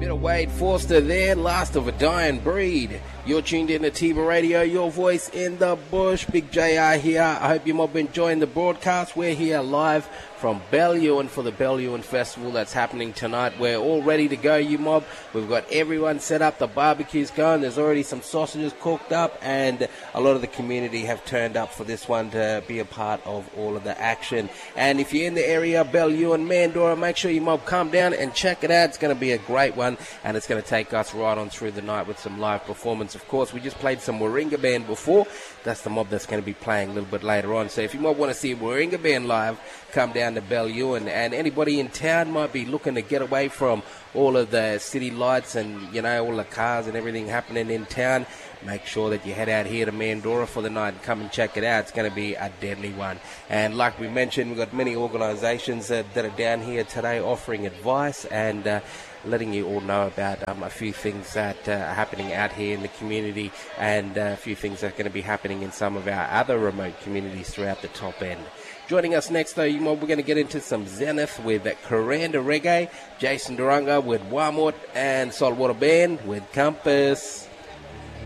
Wade Forster there, last of a dying breed. You're tuned in to Tiba Radio, your voice in the bush. Big JR here. I hope you mob enjoying the broadcast. We're here live from Bellewen for the Bellewen Festival that's happening tonight. We're all ready to go, you mob. We've got everyone set up. The barbecue's going. There's already some sausages cooked up, and a lot of the community have turned up for this one to be a part of all of the action. And if you're in the area, Bellewen, Mandorah, make sure you mob come down and check it out. It's going to be a great one, and it's going to take us right on through the night with some live performance. Of course, we just played some Warringah Band before. That's the mob that's going to be playing a little bit later on. So if you might want to see Warringah Band live, come down to Bellewen. And anybody in town might be looking to get away from all of the city lights and, you know, all the cars and everything happening in town. Make sure that you head out here to Mandorah for the night and come and check it out. It's going to be a deadly one. And like we mentioned, we've got many organisations that are down here today offering advice and letting you all know about a few things that are happening out here in the community, and a few things that are going to be happening in some of our other remote communities throughout the top end. Joining us next, though, we're going to get into some Zenith with Kuranda Reggae, Jason Duranga with Wamut, and Saltwater Band with Compass.